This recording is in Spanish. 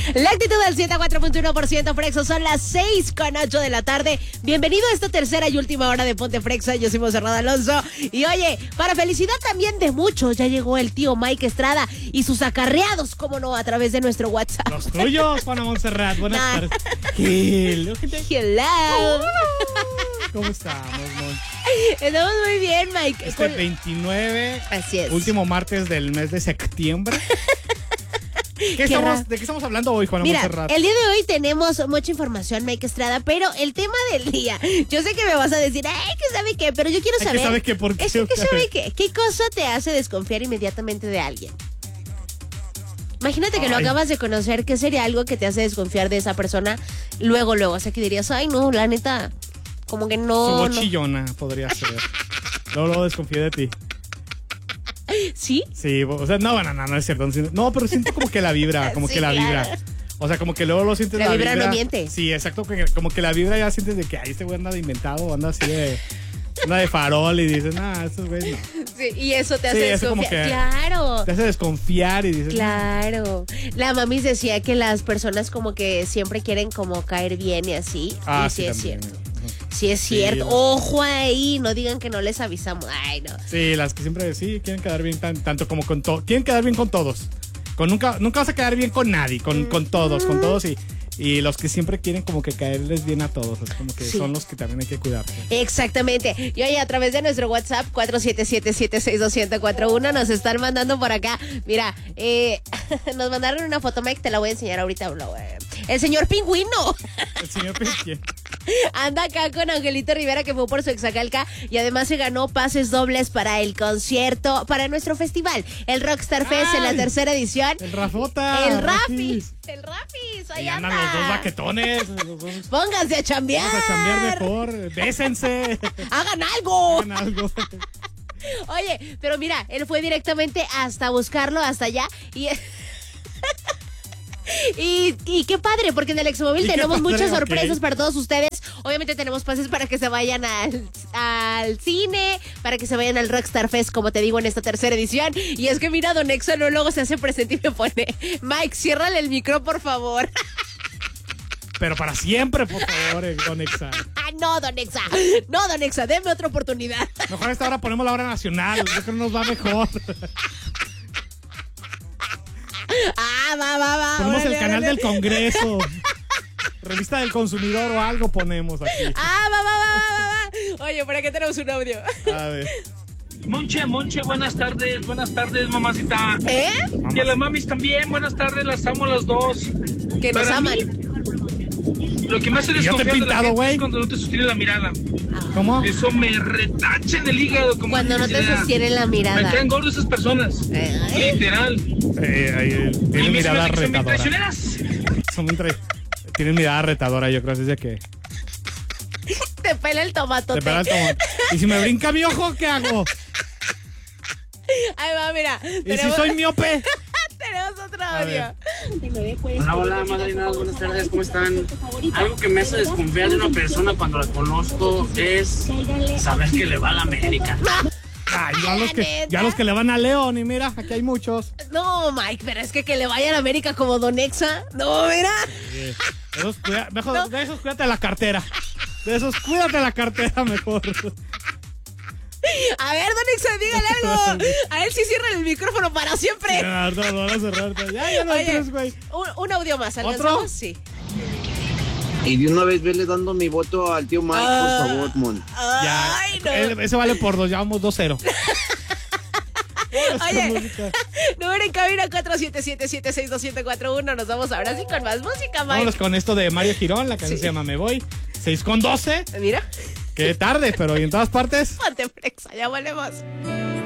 La actitud del 104.1% Frexo, son las 6:08 de la tarde. Bienvenido a esta tercera y última hora de Ponte Frexa. Yo soy Monserrat Alonso. Y oye, para felicidad también de muchos, ya llegó el tío Mike Estrada y sus acarreados, cómo no, a través de nuestro WhatsApp. Los tuyos, Juana Monserrat. Buenas tardes. Hello. ¿Cómo estamos, Mon? Estamos muy bien, Mike. 29. Así es. Último martes del mes de septiembre. ¿De qué estamos hablando hoy, Juana Monserrat? El día de hoy tenemos mucha información, Mike Estrada, pero el tema del día, yo sé que me vas a decir, ay, que sabe qué, pero yo quiero saber. ¿Qué sabe qué? ¿Por qué? Es que sabe qué. ¿Qué cosa te hace desconfiar inmediatamente de alguien? Imagínate que lo acabas de conocer, ¿qué sería algo que te hace desconfiar de esa persona? Luego, o sea, que dirías, ay, no, la neta, como que no. Su voz chillona podría ser. Luego desconfío de ti. ¿Sí? Sí, o sea, no es cierto. No, pero siento como que la vibra, Sí, la vibra. claro. O sea, como que luego lo sientes La vibra no miente. Sí, exacto, como que la vibra ya sientes de que, este güey anda de inventado, anda así anda de farol y dices, estos güeyes no. Sí, y eso te hace desconfiar. Claro. Te hace desconfiar y dices, claro. La mamis decía que las personas como que siempre quieren como caer bien y así. Y sí es cierto. Sí es cierto. Ojo ahí, no digan que no les avisamos. Ay, no. Sí, las que siempre quieren quedar bien tanto como con todos. Quieren quedar bien con todos. Nunca vas a quedar bien con nadie, con todos y los que siempre quieren como que caerles bien a todos, es como que son los que también hay que cuidarse. Exactamente. Y oye, a través de nuestro WhatsApp 477-762-1041 nos están mandando por acá. Mira, nos mandaron una foto, Mike, te la voy a enseñar ahorita. El señor Pingüino. El señor Pingüino. Anda acá con Angelito Rivera, que fue por su Exacalca y además se ganó pases dobles para el concierto, para nuestro festival, el Rockstar Fest en la tercera edición. El Rafota. El Rafis. Ahí andan anda. los dos baquetones. Pónganse a chambear. Vamos a chambear mejor. Bésense. Hagan algo. Oye, pero mira, él fue directamente hasta buscarlo, hasta allá y qué padre, porque en el Exmóvil tenemos muchas sorpresas para todos ustedes. Obviamente tenemos pases para que se vayan al cine, para que se vayan al Rockstar Fest, como te digo, en esta tercera edición. Y es que mira, Don Exa luego se hace presente y me pone, Mike, ciérrale el micro, por favor. Pero para siempre, por favor, Don Exa. No, Don Exa, denme otra oportunidad. Mejor a esta hora ponemos la hora nacional, yo creo que nos va mejor. Va. Ponemos el canal del Congreso. Revista del Consumidor o algo ponemos aquí. Va. Oye, por acá tenemos un audio. A ver. Monche, buenas tardes, mamacita. Y a las mamis también, buenas tardes, las amo a las dos. Que nos aman. Lo que me hace desconfiar de la gente es cuando no te sostiene la mirada. ¿Cómo? Eso me retacha en el hígado. Como cuando no te sostiene la mirada. Me caen gordos esas personas. Literal. Tienen mirada retadora. Son muy traicioneras. Tienen mirada retadora, yo creo, así de que... Te pela el tomatote. Y si me brinca mi ojo, ¿qué hago? Ahí va, mira. ¿Y si soy miope? Tenemos otro audio. Hola, madrinas, buenas tardes, ¿cómo están? Algo que me hace desconfiar de una persona cuando la conozco es saber que le va a la América. Ya los que le van a León, y mira, aquí hay muchos. No, Mike, pero es que le vaya a la América como Don Exa. No, mira. Mejor, de esos cuídate la cartera. Mejor. A ver, Don Exa, dígale algo. A él sí cierra el micrófono para siempre. No, van a cerrar. Ya no entres, güey. Un audio más, ¿alcanzamos? ¿Otro? Sí. Y de una vez vele dando mi voto al tío Mike, por favor, Mon. Ay, no. Ese vale por 2, ya vamos 2-0. Oye, número en cabina 477-762-1041. Nos vamos ahora sí con más música, Mike. Vámonos con esto de Mario Girón, la canción se llama Me Voy. 6:12. Mira. Qué tarde, pero ¿y en todas partes? Ponte Frexa, ya volvemos.